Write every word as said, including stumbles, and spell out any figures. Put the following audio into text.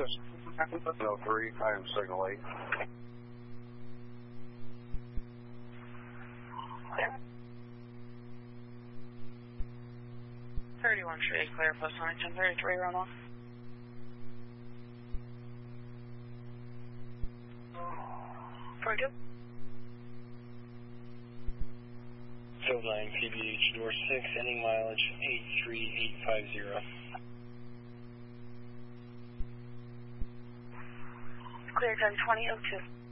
no three, I am signal eight. thirty-one Tree, clear, post Huntington thirty-three, run off. forty-two. Field line P B H, door six, ending mileage eight three eight five zero. Clear ten twenty oh two.